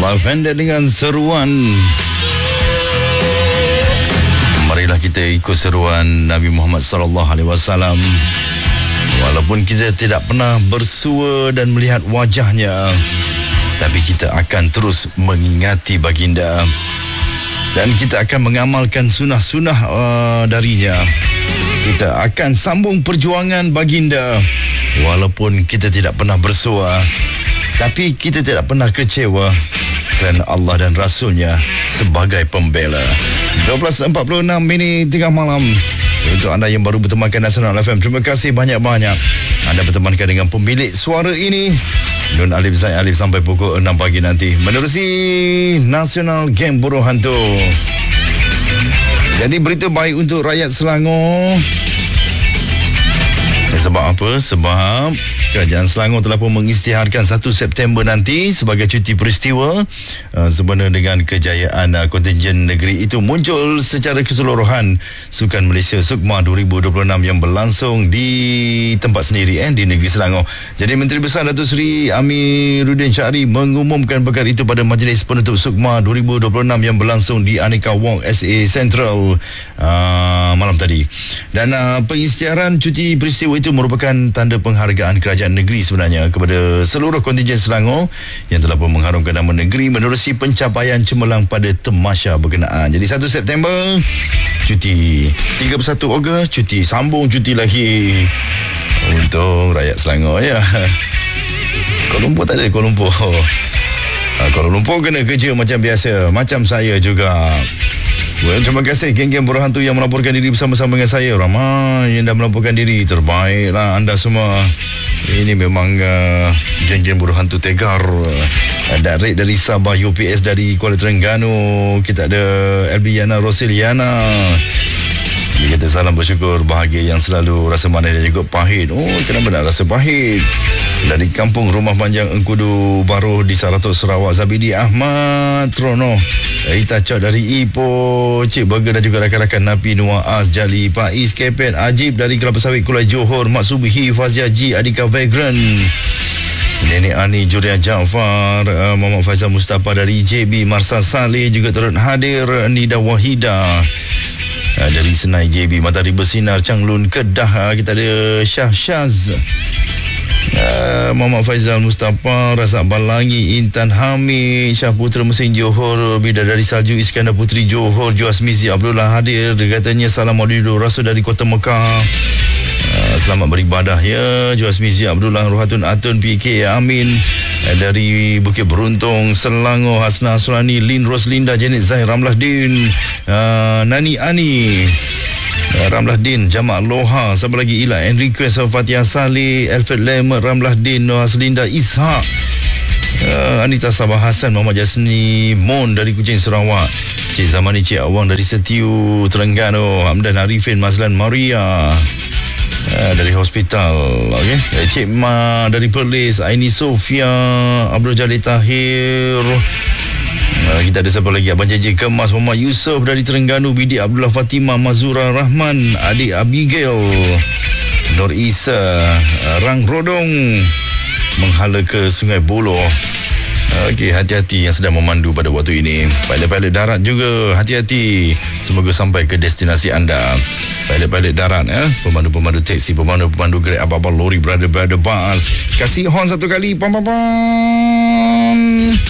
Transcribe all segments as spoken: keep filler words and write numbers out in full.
Lavender dengan seruan. Marilah kita ikut seruan Nabi Muhammad sallallahu alaihi wasallam. Walaupun kita tidak pernah bersua dan melihat wajahnya, tapi kita akan terus mengingati baginda. Dan kita akan mengamalkan sunnah-sunnah uh, darinya. Kita akan sambung perjuangan baginda. Walaupun kita tidak pernah bersua, tapi kita tidak pernah kecewa kerana Allah dan Rasulnya sebagai pembela. dua belas empat puluh enam minit tengah malam. Untuk anda yang baru bertemankan Nasional F M, terima kasih banyak-banyak. Anda bertemankan dengan pemilik suara ini, Nun Alif Zaid Alif, sampai pukul enam pagi nanti menerusi Nasional Game Buruh Hantu. Jadi berita baik untuk rakyat Selangor. Sebab apa? Sebab Kerajaan Selangor telah pun mengisytiharkan satu September nanti sebagai cuti peristiwa uh, sempena dengan kejayaan uh, kontingen negeri itu muncul secara keseluruhan Sukan Malaysia SUKMA dua ribu dua puluh enam yang berlangsung di tempat sendiri eh, di negeri Selangor. Jadi Menteri Besar Datuk Seri Amiruddin Syahri mengumumkan perkara itu pada majlis penutup SUKMA dua ribu dua puluh enam yang berlangsung di Aneka Walk S A Central uh, malam tadi. Dan uh, pengisytiharan cuti peristiwa itu merupakan tanda penghargaan kerajaan negeri sebenarnya kepada seluruh kontingen Selangor yang telah pun mengharumkan nama negeri menerusi pencapaian cemerlang pada temasya berkenaan. Jadi satu September cuti, tiga puluh satu Ogos cuti, sambung cuti lagi untuk rakyat Selangor ya. Kuala Lumpur tak ada, Kuala Lumpur. Kuala Lumpur kena kerja macam biasa, macam saya juga. Well, terima kasih geng-geng Buruh Hantu yang melaporkan diri bersama-sama dengan saya. Ramai yang dah melaporkan diri. Terbaiklah anda semua. Ini memang uh, geng-geng Buruh Hantu tegar. uh, Direct dari Sabah, U P S dari Kuala Terengganu. Kita ada L B Yana Rosiliana. Dia kata salam bersyukur bahagia yang selalu rasa manis dan juga pahit. Oh, kenapa nak rasa pahit? Dari kampung Rumah Panjang Engkudu Baru di Saratok Sarawak, Zabidi Ahmad Trono, Ita Cok dari Ipoh, Cik Burger dan juga rakan-rakan Napi Nuah As Jali, Faiz Kepet Ajib dari Kelapa Sawit Kulai Johor, Mak Subihi Fazia Ji Adika Vagrant, Nenek Ani Juria Jaafar, uh, Muhammad Faizal Mustafa dari J B, Marsa Saleh juga turut hadir, Nida Wahida uh, dari Senai J B, Matahari Bersinar Changlun Kedah, uh, kita ada Syah Syaz, Uh, Muhammad Faizal Mustafa, Razak Balangi, Intan Hamid, Syah Putra Mesin Johor, Bidadari Salju Iskandar Putri Johor, Juas Mizi Abdullah hadir. Dia katanya salam Maulidul Rasul dari Kota Mekah. Uh, selamat beribadah ya Juas Mizi Abdullah, Ruhatun Atun P K Amin uh, dari Bukit Beruntung Selangor, Hasna Surani, Lin Roslinda, Janet Zahir, Ramlah Din, uh, Nani Ani, Ramlah Din, Jamak Loha, siapa lagi, Ila Enriquez, Fatihah Saleh, Alfred Lem, Ramlah Din, Noah Selinda Ishak, uh, Anita Sabah Hassan, Muhammad Jasni Mon dari Kuching Sarawak, Cik Zamani Cik Awang dari Setiu Terengganu, Hamdan Arifin Mazlan Maria uh, dari hospital, okay. Cik Ma dari Perlis, Aini Sofia, Abdul Jalil Tahir. Uh, kita ada siapa lagi, Abang J J Kemas, Muhammad Yusof dari Terengganu, Bidik Abdullah Fatimah, Mazura Rahman, adik Abigail, Nur Isa, uh, Rang Rodong menghala ke Sungai Buloh. uh, Okey, hati-hati yang sedang memandu pada waktu ini. Pilot-pilot darat juga hati-hati, semoga sampai ke destinasi anda. Pilot-pilot darat, eh? pemandu-pemandu teksi, pemandu-pemandu Grab, abang-abang lori, brother-brother bus, kasih horn satu kali, pam-pam-pam.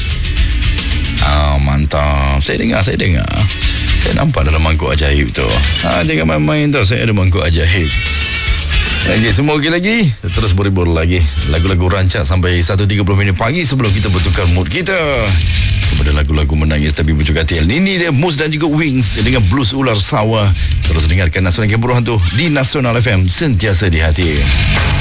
Ah, mantap. Saya dengar, saya dengar. Saya nampak dalam mangkuk ajaib tu. Ah, jangan main-main tau, saya ada mangkuk ajaib. Okey, semua okey lagi? Terus beribur lagi. Lagu-lagu rancak sampai satu tiga puluh minit pagi sebelum kita bertukar mood kita kepada lagu-lagu menangis tapi bercuka hati. Ini dia Mus dan juga Wings dengan Blues Ular Sawah. Terus dengarkan Nasional Game Buruh Hantu di Nasional F M, sentiasa di hati.